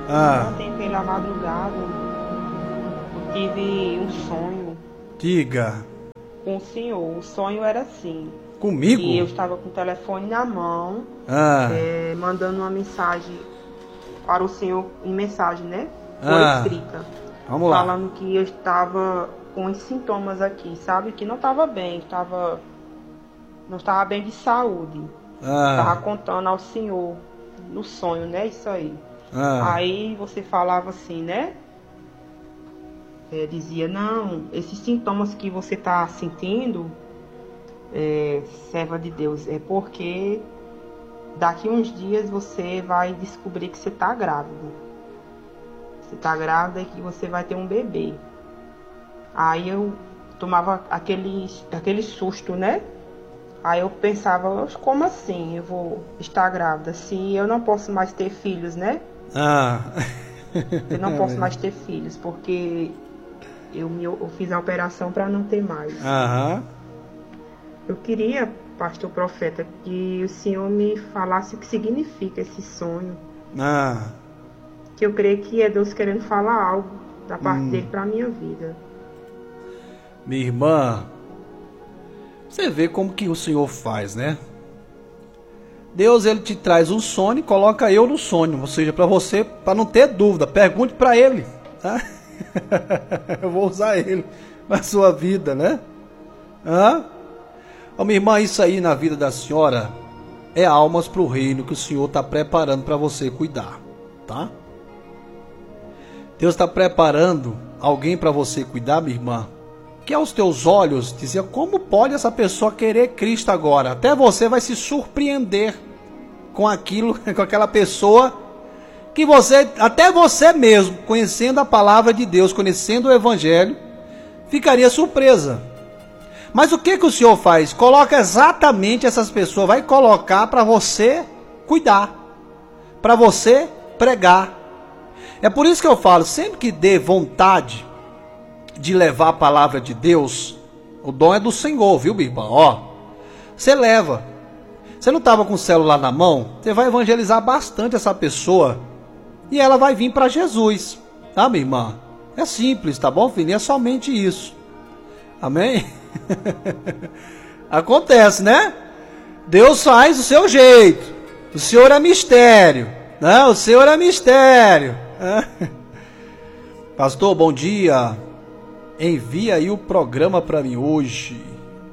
Ah, Ontem, pela madrugada, eu tive um sonho diga. com o senhor. O sonho era assim, que eu Comigo? estava com o telefone na mão, Ah, mandando uma mensagem para o senhor, em mensagem, né? Por ah, escrita, vamos lá. falando que eu estava com os sintomas aqui, sabe? Que não estava bem, não estava bem de saúde. Estava Ah, contando ao senhor no sonho, né? Isso aí. ah, Aí você falava assim, né? Dizia, não, esses sintomas que você está sentindo, serva de Deus, é porque daqui uns dias você vai descobrir que você está grávida. Você está grávida e que você vai ter um bebê. Aí eu tomava aquele susto, né? Aí eu pensava, como assim eu vou estar grávida se eu não posso mais ter filhos, né? ah. Eu não posso mais ter filhos, porque eu fiz a operação para não ter mais. Aham. Eu queria, pastor profeta, que o senhor me falasse o que significa esse sonho. Ah. Que eu creio que é Deus querendo falar algo da parte dele para a minha vida. Minha irmã, você vê como que o Senhor faz, né? Deus, ele te traz um sonho e coloca eu no sonho. Ou seja, para você, para não ter dúvida, pergunte para ele, tá? Eu vou usar ele na sua vida, né? Hã? Ô, minha irmã, isso aí na vida da senhora é almas para o reino que o Senhor está preparando para você cuidar, tá? Deus está preparando alguém para você cuidar, minha irmã, que aos teus olhos dizia, como pode essa pessoa querer Cristo agora? Até você vai se surpreender com aquilo, com aquela pessoa que você, até você mesmo, conhecendo a palavra de Deus, conhecendo o Evangelho, ficaria surpresa. Mas o que o Senhor faz? Coloca exatamente essas pessoas, vai colocar para você cuidar, para você pregar. É por isso que eu falo, sempre que dê vontade de levar a palavra de Deus, o dom é do Senhor, viu, minha irmã? Ó, você leva. Você não estava com o celular na mão? Você vai evangelizar bastante essa pessoa e ela vai vir para Jesus, tá, minha irmã? É simples, tá bom, filho? É somente isso. Amém? Acontece, né? Deus faz do seu jeito. O Senhor é mistério. Não, o Senhor é mistério. Pastor, bom dia. Envia aí o programa para mim hoje.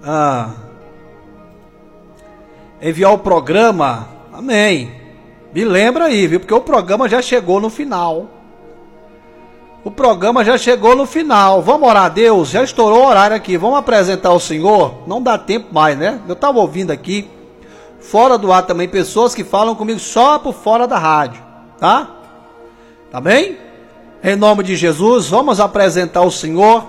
Enviar o programa? Amém. Me lembra aí, viu? Porque o programa já chegou no final. O programa já chegou no final. Vamos orar a Deus? Já estourou o horário aqui. Vamos apresentar o Senhor? Não dá tempo mais, né? Eu estava ouvindo aqui, fora do ar também, pessoas que falam comigo só por fora da rádio. Tá? Tá bem? Em nome de Jesus, vamos apresentar o Senhor.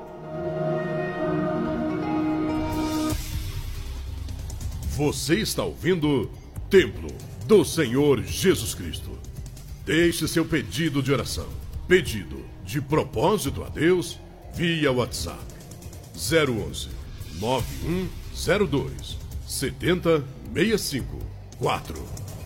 Você está ouvindo Templo do Senhor Jesus Cristo. Deixe seu pedido de oração, pedido de propósito a Deus via WhatsApp 011 9102 70654.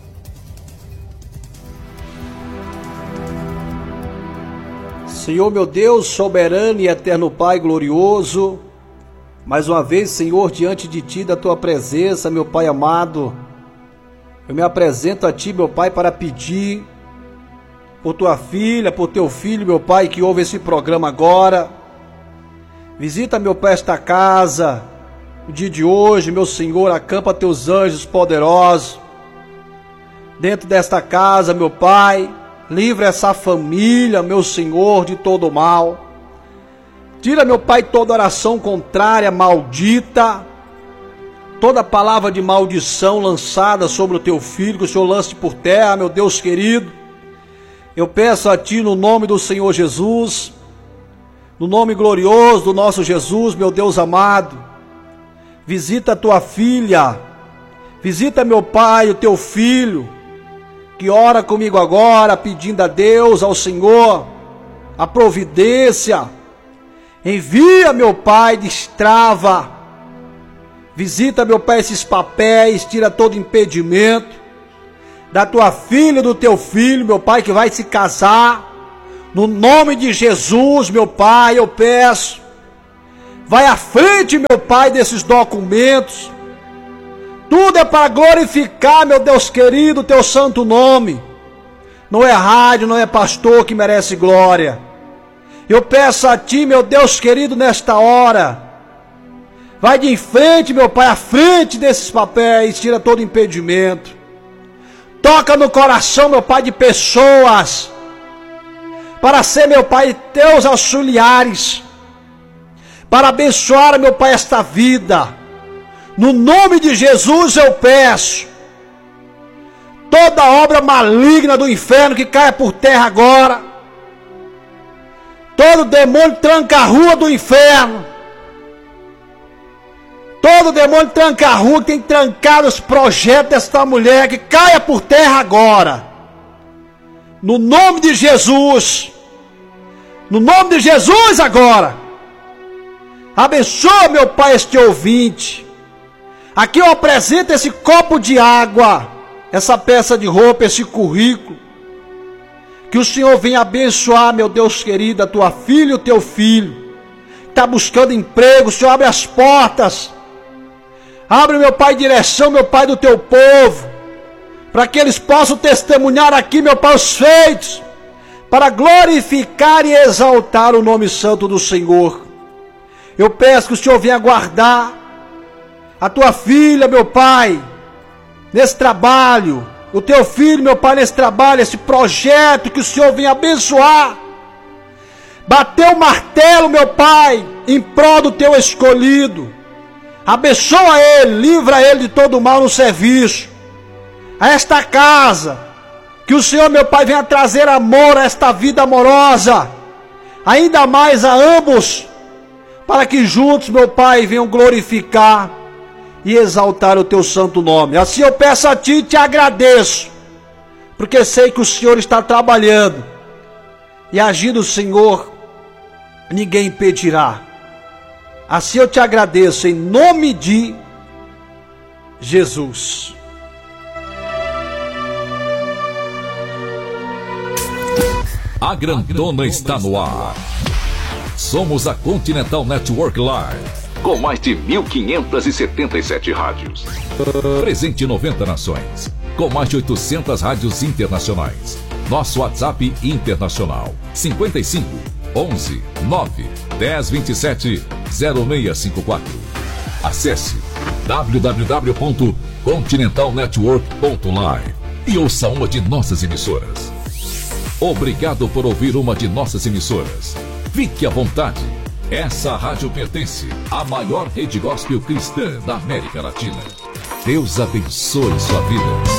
Senhor meu Deus, soberano e eterno Pai glorioso, mais uma vez, Senhor, diante de Ti, da Tua presença, meu Pai amado, eu me apresento a Ti, meu Pai, para pedir por Tua filha, por Teu filho, meu Pai, que ouve esse programa agora. Visita, meu Pai, esta casa, o dia de hoje, meu Senhor, acampa Teus anjos poderosos dentro desta casa, meu Pai. Livra essa família, meu Senhor, de todo o mal. Tira, meu Pai, toda oração contrária, maldita, toda palavra de maldição lançada sobre o Teu filho, que o Senhor lance por terra, meu Deus querido. Eu peço a Ti, no nome do Senhor Jesus, no nome glorioso do nosso Jesus, meu Deus amado, visita a Tua filha, visita, meu Pai, o Teu filho, que ora comigo agora, pedindo a Deus, ao Senhor, a providência. Envia, meu Pai, destrava. Visita, meu Pai, esses papéis, tira todo impedimento. da tua filha, do teu filho, meu Pai, que vai se casar. No nome de Jesus, meu Pai, eu peço. Vai à frente, meu Pai, desses documentos. Tudo é para glorificar, meu Deus querido, teu santo nome. Não é rádio, não é pastor que merece glória. Eu peço a ti, meu Deus querido, nesta hora. Vai de frente, meu Pai, à frente desses papéis, tira todo impedimento. Toca no coração, meu Pai, de pessoas, para ser, meu Pai, teus auxiliares, para abençoar, meu Pai, esta vida. No nome de Jesus eu peço. Toda obra maligna do inferno que caia por terra agora. Todo demônio tranca-rua do inferno. Todo demônio tranca-rua que tem trancado os projetos desta mulher, que caia por terra agora. No nome de Jesus. No nome de Jesus agora. Abençoa, meu Pai, este ouvinte. Aqui eu apresento esse copo de água, essa peça de roupa, esse currículo. Que o Senhor venha abençoar, meu Deus querido, a tua filha e o teu filho. Está buscando emprego, o Senhor abre as portas. Abre, meu Pai, direção, meu Pai, do teu povo. Para que eles possam testemunhar aqui, meu Pai, os feitos. Para glorificar e exaltar o nome santo do Senhor. Eu peço que o Senhor venha guardar a tua filha, meu Pai, nesse trabalho. O teu filho, meu Pai, nesse trabalho, esse projeto, que o Senhor venha abençoar. Bateu o martelo, meu Pai, em prol do teu escolhido. Abençoa ele, livra ele de todo mal no serviço. A esta casa, que o Senhor, meu Pai, venha trazer amor a esta vida amorosa. Ainda mais a ambos, para que juntos, meu Pai, venham glorificar e exaltar o teu santo nome. Assim eu peço a ti e te agradeço, porque sei que o Senhor está trabalhando, e agindo o Senhor, ninguém impedirá. Assim eu te agradeço, em nome de Jesus. A grandona está no ar. Somos a Continental Network Live, com mais de 1.577 rádios. Presente em 90 nações, com mais de 800 rádios internacionais. Nosso WhatsApp internacional, 55 11 9 10 27 0654. Acesse www.continentalnetwork.live e ouça uma de nossas emissoras. Obrigado por ouvir uma de nossas emissoras. Fique à vontade. Essa rádio pertence à maior rede gospel cristã da América Latina. Deus abençoe sua vida.